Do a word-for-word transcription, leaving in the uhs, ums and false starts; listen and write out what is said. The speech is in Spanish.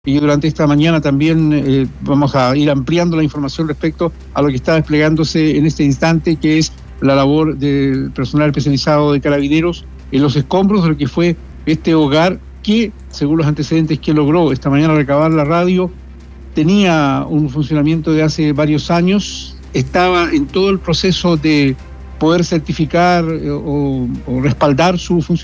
Y durante esta mañana también eh, vamos a ir ampliando la información respecto a lo que está desplegándose en este instante, que es la labor del personal especializado de Carabineros en los escombros de lo que fue este hogar que, según los antecedentes que logró esta mañana recabar la radio, tenía un funcionamiento de hace varios años, estaba en todo el proceso de poder certificar o, o respaldar su funcionamiento